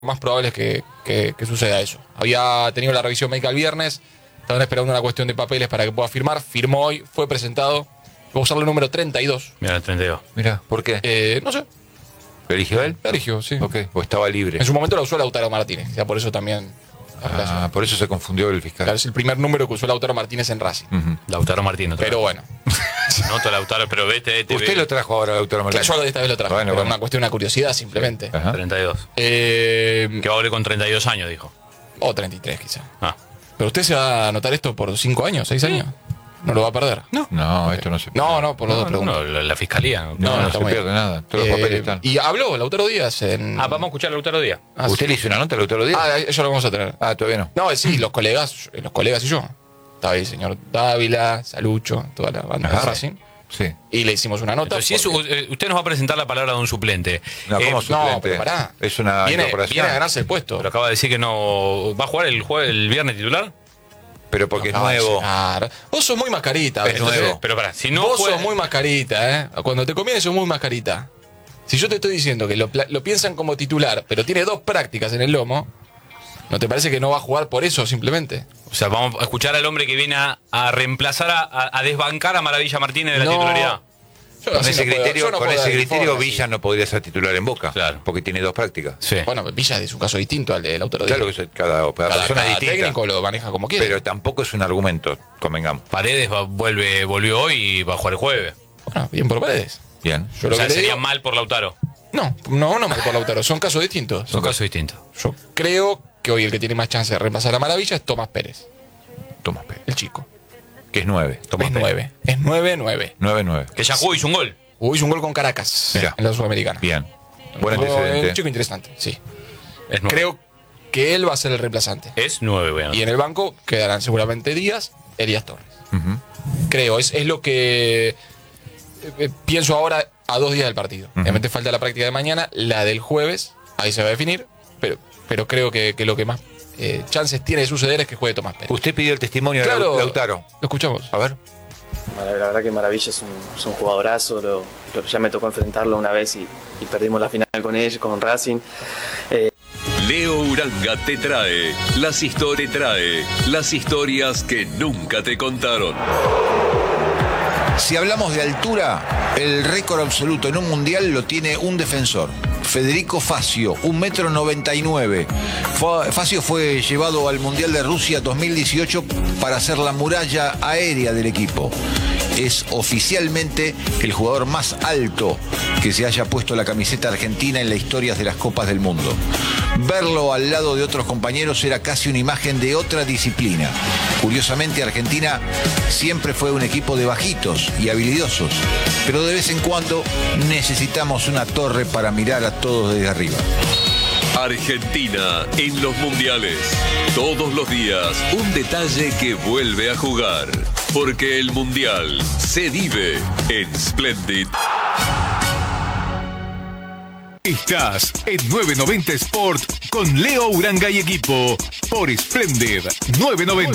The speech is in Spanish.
más probable es que suceda eso. Había tenido la revisión médica el viernes, estaban esperando una cuestión de papeles para que pueda firmar, firmó hoy, fue presentado, va a usar el número 32. Mira, el 32. Mira, ¿por qué? No sé, ¿Lo eligió él? lo eligió, sí. Ok, o estaba libre. En su momento lo usó Lautaro Martínez, ya por eso también. Por eso se confundió el fiscal. Claro, es el primer número que usó Lautaro Martínez en Racing. Lautaro Martínez. Pero bueno, No, Lautaro, pero vete. Usted lo trajo ahora, Lautaro Martínez. yo esta vez lo traje. Bueno, Era bueno. una cuestión, una curiosidad simplemente. Ajá. 32. Que Que va a volver con 32 años, dijo. O 33 quizá. Ah. Pero usted se va a anotar esto por 5 años, 6 años. No lo va a perder. No, esto no se pierde. No, por los dos preguntas. No, la fiscalía. No está se muy pierde nada. Todos los papeles están. Y habló Lautaro Díaz en... Vamos a escuchar a Lautaro Díaz. ¿Usted sí. le hizo una nota a Lautaro Díaz? Eso lo vamos a tener. Todavía no. No, sí, los colegas y yo. Estaba ahí el señor Dávila, Salucho, toda la banda de Ajá. Racing. Sí. Y le hicimos una nota. Entonces, si eso, usted nos va a presentar la palabra de un suplente. No, ¿cómo No, suplente? pero pará. Es una Viene incorporación. a ganarse el puesto. Pero acaba de decir que no. ¿Va a jugar el viernes titular? Pero porque es Acaba de nuevo. llegar. Vos sos muy mascarita. Es ¿ves? nuevo. Pero pará, si no. Vos juega- sos muy mascarita, ¿eh? Cuando te conviene sos muy mascarita. Si yo te estoy diciendo que lo piensan como titular, pero tiene 2 prácticas en el lomo, ¿no te parece que no va a jugar por eso simplemente? O sea, vamos a escuchar al hombre que viene a reemplazar, a desbancar a Maravilla Martínez de la No. titularidad. Yo Con así ese no puedo- criterio, yo no con puedo ese dar criterio informe, Villa sí. no podría ser titular en Boca. Claro. Porque tiene 2 prácticas. Sí. Bueno, Villa es un caso distinto al del Lautaro Díaz. Claro que cada persona es Cada distinta. técnico lo maneja como quiere. Pero tampoco es un argumento, convengamos. Paredes volvió hoy y va a jugar el jueves. Bueno, bien por Paredes. Bien. Yo O lo sea, que le sería digo- mal por Lautaro. No mal por Lautaro. Son casos distintos. Son casos distintos. Yo creo que hoy el que tiene más chance de reemplazar a Maravilla es Tomás Pérez, Tomás Pérez. el chico. Que es 9. Tomás Es Pérez. 9. Es 9-9. 9-9. Que ya jugó, hizo un gol. Hizo un gol con Caracas Mirá. en la Sudamericana. Bien. Buen Un antecedente. chico interesante, sí. Es 9. Creo que él va a ser el reemplazante. Es 9, weón. Y en el banco quedarán seguramente Díaz, Elías Torres. Ujú. Creo, es lo que pienso ahora a 2 días del partido. Obviamente falta la práctica de mañana, la del jueves, ahí se va a definir, pero creo que lo que más chances tiene de suceder es que juegue Tomás Pérez. Usted pidió el testimonio de Claro, Lautaro. Lo escuchamos. A ver. La verdad que Maravilla es un jugadorazo, ya me tocó enfrentarlo una vez y perdimos la final con él, con Racing. Leo Uranga te trae las historias que nunca te contaron. Si hablamos de altura, el récord absoluto en un mundial lo tiene un defensor, Federico Facio, 1,99 m. Facio fue llevado al Mundial de Rusia 2018 para ser la muralla aérea del equipo. Es oficialmente el jugador más alto que se haya puesto la camiseta argentina en la historia de las Copas del Mundo. Verlo al lado de otros compañeros era casi una imagen de otra disciplina. Curiosamente, Argentina siempre fue un equipo de bajitos y habilidosos, pero de vez en cuando necesitamos una torre para mirar a todos desde arriba. Argentina en los mundiales. Todos los días un detalle que vuelve a jugar. Porque el mundial se vive en Splendid. Estás en 990 Sport con Leo Uranga y equipo por Splendid 990.